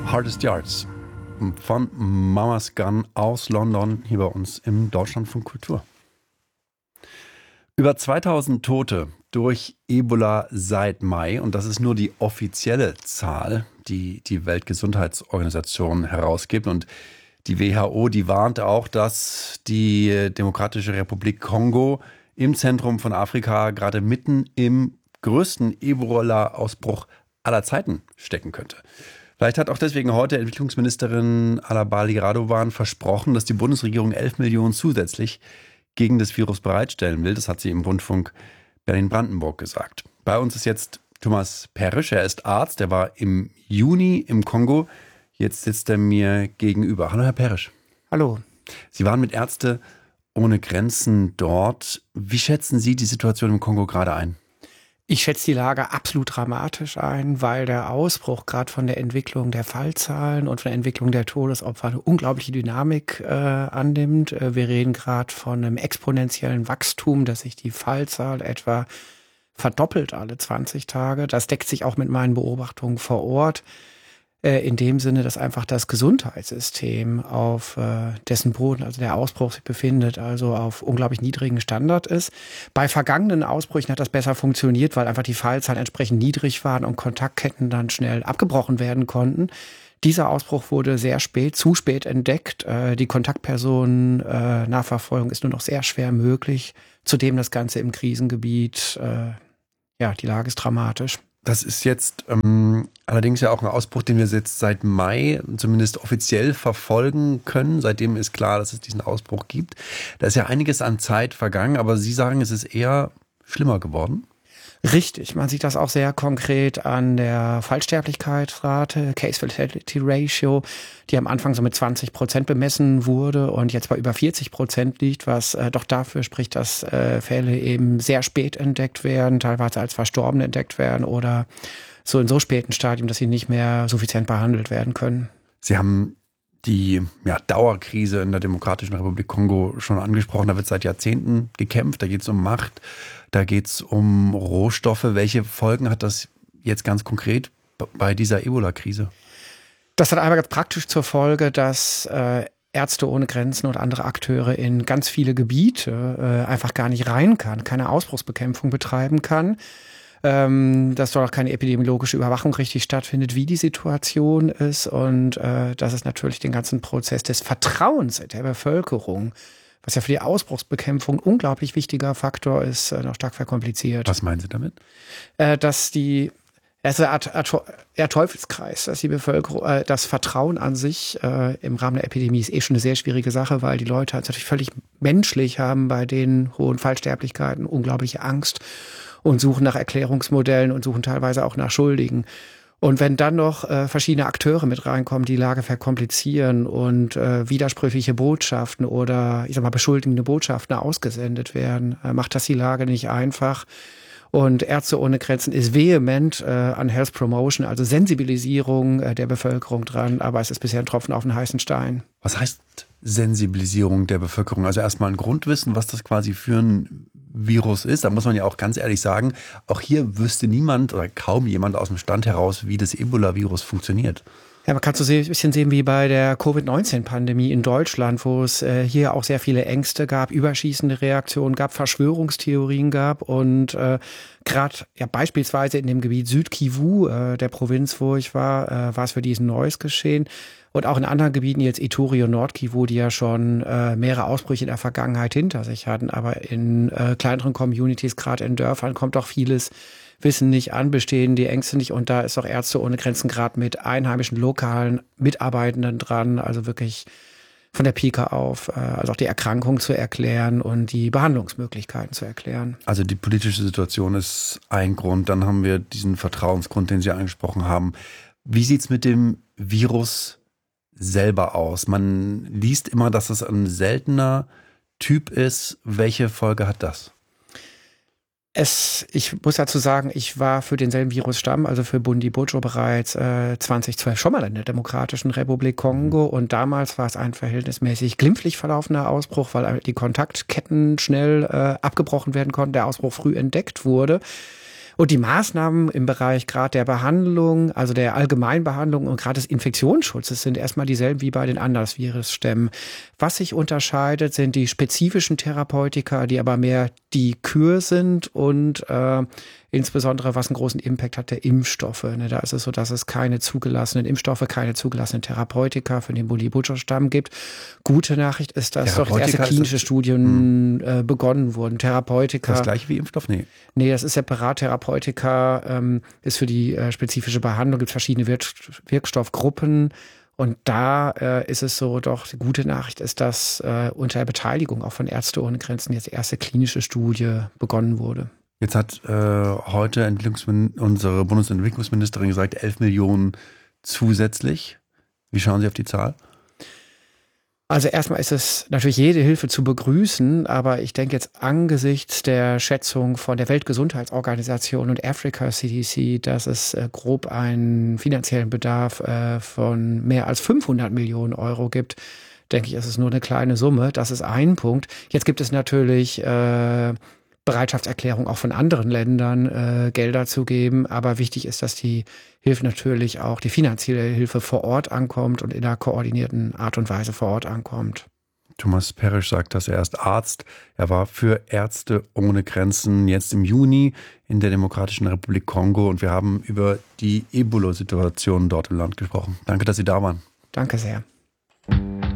Hardest Yards von Mama's Gun aus London hier bei uns im Deutschlandfunk Kultur. Über 2000 Tote durch Ebola seit Mai, und das ist nur die offizielle Zahl, die die Weltgesundheitsorganisation herausgibt. Und die WHO, die warnt auch, dass die Demokratische Republik Kongo im Zentrum von Afrika gerade mitten im größten Ebola-Ausbruch aller Zeiten stecken könnte. Vielleicht hat auch deswegen heute Entwicklungsministerin Alabali Radovan versprochen, dass die Bundesregierung 11 Millionen zusätzlich gegen das Virus bereitstellen will. Das hat sie im Rundfunk Berlin-Brandenburg gesagt. Bei uns ist jetzt Thomas Perisch. Er ist Arzt. Er war im Juni im Kongo. Jetzt sitzt er mir gegenüber. Hallo, Herr Perisch. Hallo. Sie waren mit Ärzte ohne Grenzen dort. Wie schätzen Sie die Situation im Kongo gerade ein? Ich schätze die Lage absolut dramatisch ein, weil der Ausbruch gerade von der Entwicklung der Fallzahlen und von der Entwicklung der Todesopfer eine unglaubliche Dynamik annimmt. Wir reden gerade von einem exponentiellen Wachstum, dass sich die Fallzahl etwa verdoppelt alle 20 Tage. Das deckt sich auch mit meinen Beobachtungen vor Ort. In dem Sinne, dass einfach das Gesundheitssystem auf dessen Boden, also der Ausbruch sich befindet, also auf unglaublich niedrigen Standard ist. Bei vergangenen Ausbrüchen hat das besser funktioniert, weil einfach die Fallzahlen entsprechend niedrig waren und Kontaktketten dann schnell abgebrochen werden konnten. Dieser Ausbruch wurde sehr spät, zu spät entdeckt. Die Kontaktpersonen-Nachverfolgung ist nur noch sehr schwer möglich. Zudem das Ganze im Krisengebiet. Die Lage ist dramatisch. Das ist jetzt allerdings ja auch ein Ausbruch, den wir jetzt seit Mai zumindest offiziell verfolgen können. Seitdem ist klar, dass es diesen Ausbruch gibt. Da ist ja einiges an Zeit vergangen, aber Sie sagen, es ist eher schlimmer geworden. Richtig, man sieht das auch sehr konkret an der Fallsterblichkeitsrate, Case Fatality Ratio, die am Anfang so mit 20% bemessen wurde und jetzt bei über 40% liegt, was doch dafür spricht, dass Fälle eben sehr spät entdeckt werden, teilweise als Verstorbene entdeckt werden oder so in so späten Stadium, dass sie nicht mehr suffizient behandelt werden können. Sie haben die Dauerkrise in der Demokratischen Republik Kongo schon angesprochen. Da wird seit Jahrzehnten gekämpft. Da geht es um Macht, da geht es um Rohstoffe. Welche Folgen hat das jetzt ganz konkret bei dieser Ebola-Krise? Das hat einmal ganz praktisch zur Folge, dass Ärzte ohne Grenzen und andere Akteure in ganz viele Gebiete einfach gar nicht rein kann, keine Ausbruchsbekämpfung betreiben kann. Dass dort auch keine epidemiologische Überwachung richtig stattfindet, wie die Situation ist und dass es natürlich den ganzen Prozess des Vertrauens der Bevölkerung, was ja für die Ausbruchsbekämpfung ein unglaublich wichtiger Faktor ist, noch stark verkompliziert. Was meinen Sie damit? Dass es ist eine Art Teufelskreis, dass die Bevölkerung, das Vertrauen an sich im Rahmen der Epidemie ist schon eine sehr schwierige Sache, weil die Leute natürlich völlig menschlich haben bei den hohen Fallsterblichkeiten unglaubliche Angst und suchen nach Erklärungsmodellen und suchen teilweise auch nach Schuldigen. Und wenn dann noch verschiedene Akteure mit reinkommen, die Lage verkomplizieren und widersprüchliche Botschaften oder beschuldigende Botschaften ausgesendet werden, macht das die Lage nicht einfach. Und Ärzte ohne Grenzen ist vehement an Health Promotion, also Sensibilisierung der Bevölkerung dran, aber es ist bisher ein Tropfen auf den heißen Stein. Was heißt Sensibilisierung der Bevölkerung? Also erstmal ein Grundwissen, was das quasi für ein Virus ist. Da muss man ja auch ganz ehrlich sagen, auch hier wüsste niemand oder kaum jemand aus dem Stand heraus, wie das Ebola-Virus funktioniert. Ja, man kann so ein bisschen sehen wie bei der Covid-19-Pandemie in Deutschland, wo es hier auch sehr viele Ängste gab, überschießende Reaktionen gab, Verschwörungstheorien gab und gerade beispielsweise in dem Gebiet Süd-Kivu, der Provinz, wo ich war, war es für diesen neues Geschehen. Und auch in anderen Gebieten, jetzt Ituri und Nord-Kivu, die ja schon mehrere Ausbrüche in der Vergangenheit hinter sich hatten. Aber in kleineren Communities, gerade in Dörfern, kommt auch vieles Wissen nicht an, bestehen die Ängste nicht. Und da ist auch Ärzte ohne Grenzen gerade mit einheimischen, lokalen Mitarbeitenden dran. Also wirklich von der Pike auf, also auch die Erkrankung zu erklären und die Behandlungsmöglichkeiten zu erklären. Also die politische Situation ist ein Grund. Dann haben wir diesen Vertrauensgrund, den Sie angesprochen haben. Wie sieht's mit dem Virus selber aus? Man liest immer, dass es ein seltener Typ ist. Welche Folge hat das? Ich muss dazu sagen, ich war für denselben Virusstamm, also für Bundi-Butcho bereits 2012 schon mal in der Demokratischen Republik Kongo und damals war es ein verhältnismäßig glimpflich verlaufender Ausbruch, weil die Kontaktketten schnell abgebrochen werden konnten, der Ausbruch früh entdeckt wurde. Und die Maßnahmen im Bereich gerade der Behandlung, also der Allgemeinbehandlung und gerade des Infektionsschutzes sind erstmal dieselben wie bei den Andersvirusstämmen. Was sich unterscheidet, sind die spezifischen Therapeutika, die aber mehr die Kür sind und insbesondere, was einen großen Impact hat, der Impfstoffe. Ne? Da ist es so, dass es keine zugelassenen Impfstoffe, keine zugelassenen Therapeutika für den Bully-Butcher-Stamm gibt. Gute Nachricht ist, dass doch erste klinische Studien begonnen wurden. Therapeutika. Das gleiche wie Impfstoff? Nee, das ist separat. Therapeutika ist für die spezifische Behandlung, gibt verschiedene Wirkstoffgruppen. Und da ist es so, doch die gute Nachricht ist, dass unter der Beteiligung auch von Ärzte ohne Grenzen jetzt die erste klinische Studie begonnen wurde. Jetzt hat heute unsere Bundesentwicklungsministerin gesagt, 11 Millionen zusätzlich. Wie schauen Sie auf die Zahl? Also erstmal ist es natürlich jede Hilfe zu begrüßen, aber ich denke jetzt angesichts der Schätzung von der Weltgesundheitsorganisation und Africa CDC, dass es grob einen finanziellen Bedarf von mehr als 500 Millionen Euro gibt, denke ich, ist es nur eine kleine Summe. Das ist ein Punkt. Jetzt gibt es natürlich Bereitschaftserklärung auch von anderen Ländern Gelder zu geben. Aber wichtig ist, dass die Hilfe natürlich auch, die finanzielle Hilfe vor Ort ankommt und in einer koordinierten Art und Weise vor Ort ankommt. Thomas Perisch sagt das, er ist Arzt. Er war für Ärzte ohne Grenzen jetzt im Juni in der Demokratischen Republik Kongo und wir haben über die Ebola-Situation dort im Land gesprochen. Danke, dass Sie da waren. Danke sehr.